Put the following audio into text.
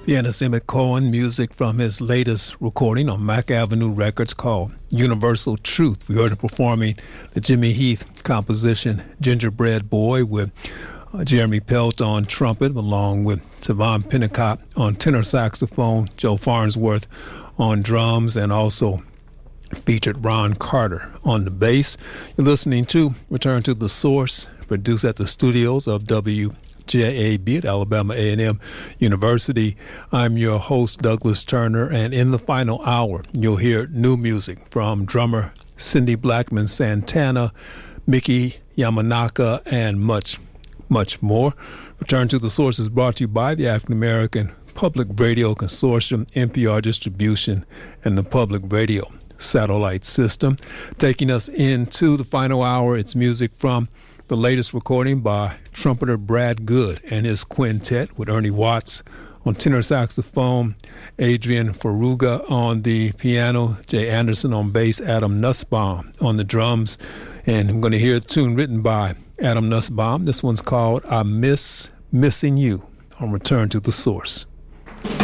Pianist Emmett Cohen, music from his latest recording on Mack Avenue Records called Universal Truth. We heard him performing the Jimmy Heath composition Gingerbread Boy with Jeremy Pelt on trumpet, along with Tavon Pennicott on tenor saxophone, Joe Farnsworth on drums, and also featured Ron Carter on the bass. You're listening to Return to the Source, produced at the studios of WJAB at Alabama A&M University. I'm your host, Douglas Turner, and in the final hour, you'll hear new music from drummer Cindy Blackman Santana, Mickey Yamanaka, and much more. Return to the Source is brought to you by the African American Public Radio Consortium, NPR Distribution, and the Public Radio Satellite System. Taking us into the final hour, it's music from the latest recording by trumpeter Brad Good and his quintet with Ernie Watts on tenor saxophone, Adrian Faruga on the piano, Jay Anderson on bass, Adam Nussbaum on the drums. And I'm going to hear a tune written by Adam Nussbaum. This one's called I Miss Missing You on Return to the Source.